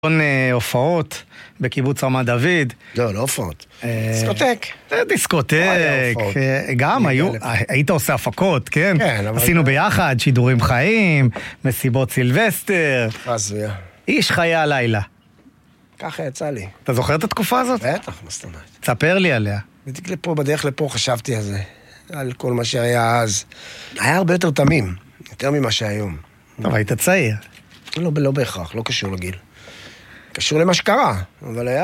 הופעות בקיבוץ רמת דוד. לא הופעות. דיסקוטק. דיסקוטק. גם היית עושה הפקות, כן? כן. עשינו ביחד שידורים חיים, מסיבות סילבסטר. חזויה. איש חיי הלילה. ככה יצא לי. אתה זוכר את התקופה הזאת? בטח, מה זאת אומרת. תספר לי עליה. בדרך לפה חשבתי על זה. על כל מה שהיה אז. היה הרבה יותר תמים. יותר ממה שהיום. טוב, היית צעיר. לא בהכרח, לא קשור לגיל. קשור למה שקרה, אבל היה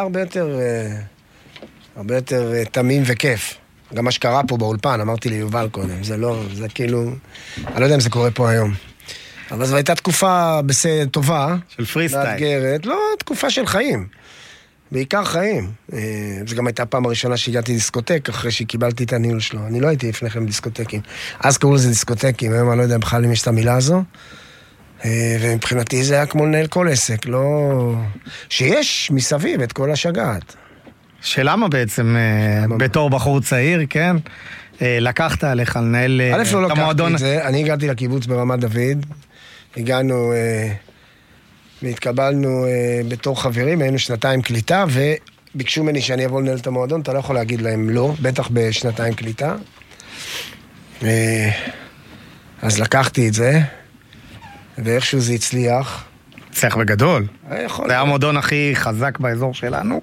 הרבה יותר תמים וכיף. גם מה שקרה פה באולפן, אמרתי לי יובל קודם, זה כאילו, אני לא יודע אם זה קורה פה היום. אבל זו הייתה תקופה טובה. של פריסטייל. מאתגרת, לא, תקופה של חיים. בעיקר חיים. זו גם הייתה הפעם הראשונה שהגעתי דיסקוטק, אחרי שקיבלתי את הניהול שלו. אני לא הייתי לפניכם דיסקוטקים. אז קראו לזה דיסקוטקים, היום אני לא יודע בכלל אם יש את המילה הזו. ומבחינתי זה היה כמו לנהל כל עסק, לא... שיש מסביב את כל השגעת. שלמה בעצם, בתור בחור צעיר, כן? לקחת עליך לנהל את המועדון? א', לא לקחתי את זה, אני הגעתי לקיבוץ ברמת דוד, הגענו והתקבלנו בתור חברים, היינו שנתיים קליטה, וביקשו ממני שאני אבוא לנהל את המועדון, אתה לא יכול להגיד להם לא, בטח בשנתיים קליטה. אז לקחתי את זה, ואיכשהו זה הצליח. הצליח בגדול. זה היה המועדון הכי חזק באזור שלנו.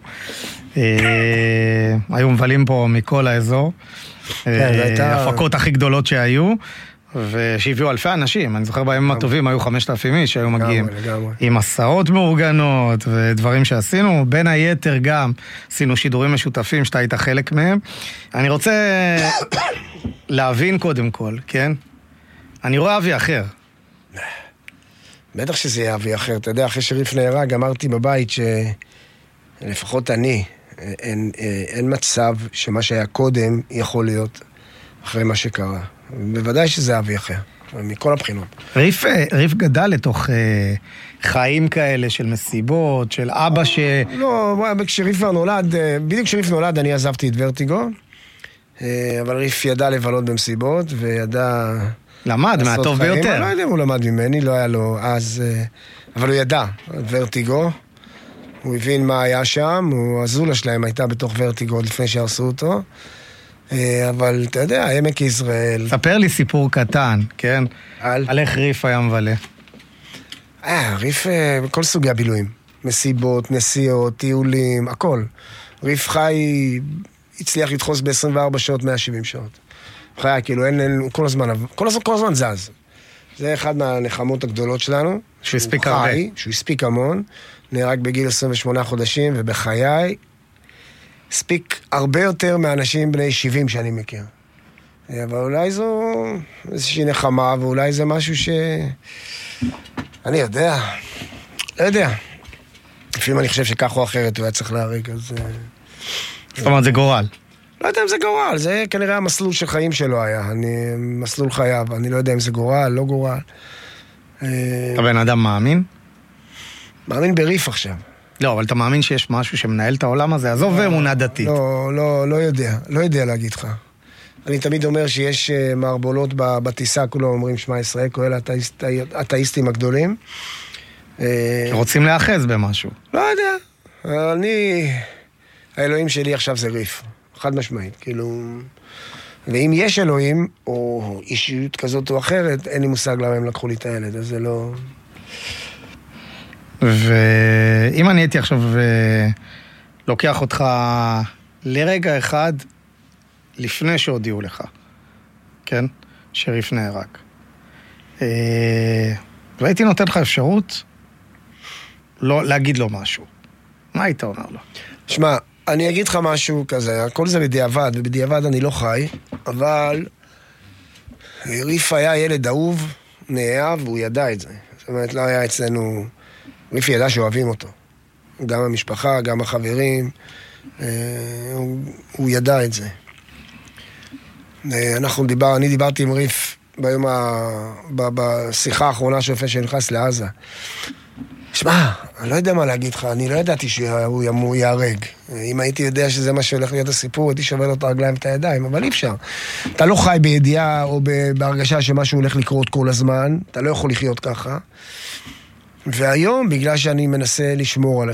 היו מבלים פה מכל האזור. הפקות הכי גדולות שהיו, ושהביאו אלפי אנשים. אני זוכר בימים הטובים, היו 5,000 איש שהיו מגיעים. עם מסעות מאורגנות ודברים שעשינו. בין היתר גם עשינו שידורים משותפים שאתה היית חלק מהם. אני רוצה להבין קודם כל, כן? אני רואה אבי אחר. בטח שזה יהיה אבי אחר. אתה יודע, אחרי שריף נהרג, אמרתי בבית שלפחות אני, אין מצב שמה שהיה קודם יכול להיות אחרי מה שקרה. בוודאי שזה אבי אחר, מכל הבחינות. ריף גדל לתוך חיים כאלה של מסיבות, של אבא לא, כשריף נולד, בדיוק כשריף נולד אני עזבתי את ורטיגו, אבל ריף ידע לבלות במסיבות, וידע... למד, מהטוב ביותר. לא יודע אם הוא למד ממני, לא היה לו אז... אבל הוא ידע, ורטיגו. הוא הבין מה היה שם, הזולה שלהם הייתה בתוך ורטיגו עוד לפני שהרסו אותו. אבל אתה יודע, עמק יזרעאל... ספר לי סיפור קטן, כן? על איך ריף היה מבלה. ריף בכל סוגי הבילויים. מסיבות, נסיעות, טיולים, הכל. ריף חי הצליח לדחוס ב-24 שעות, 170 שעות. חיה, כאילו, אין, כל הזמן זז. זה אחד מהנחמות הגדולות שלנו. שהוא הספיק הרבה. שהוא הספיק המון, נהרג בגיל 28 חודשים, ובחיי, הספיק הרבה יותר מאנשים בני 70 שאני מכיר. אבל אולי זו איזושהי נחמה, ואולי זה משהו ש... אני יודע. לא יודע. לפעמים אני חושב שכך או אחרת הוא היה צריך להריג, אז... זאת אומרת, זה גורל. לא יודע אם זה גורל, זה כנראה המסלול של חיים שלו היה, מסלול חייו, אני לא יודע אם זה גורל, לא גורל. אתה בן אדם מאמין? מאמין בריף עכשיו. לא, אבל אתה מאמין שיש משהו שמנהל את העולם הזה? עזוב ואמונה דתית. לא יודע להגיד לך. אני תמיד אומר שיש מערבולות בטיסה, כולם אומרים שמע ישראל, כולל האתאיסטים הגדולים. רוצים להאחז במשהו. לא יודע. האלוהים שלי עכשיו זה ריף. חד משמעית, כאילו... ואם יש אלוהים, או אישיות כזאת או אחרת, אין לי מושג למה הם לקחו לי את הילד, אז זה לא... ואם אני הייתי עכשיו לוקח אותך לרגע אחד לפני שהודיעו לך, כן? שריף נהרג. והייתי נותן לך אפשרות לא להגיד לו משהו. מה היית אומר לו? שמע, אני אגיד לך משהו כזה, הכל זה בדיעבד, ובדיעבד אני לא חי, אבל ריף היה ילד אהוב, נאהב, והוא ידע את זה. זאת אומרת, לא היה אצלנו... ריף ידע שאוהבים אותו. גם המשפחה, גם החברים, הוא ידע את זה. אני דיברתי עם ריף ביום בשיחה האחרונה שופט שנכנס לעזה. שמע, אני לא יודע מה להגיד לך, אני לא ידעתי שהוא יהרג. אם הייתי יודע שזה מה שהולך להיות הסיפור, הייתי שובר לו את הרגליים ואת הידיים, אבל אי אפשר. אתה לא חי בידיעה או בהרגשה שמשהו הולך לקרות כל הזמן, אתה לא יכול לחיות ככה. והיום, בגלל שאני מנסה לשמור על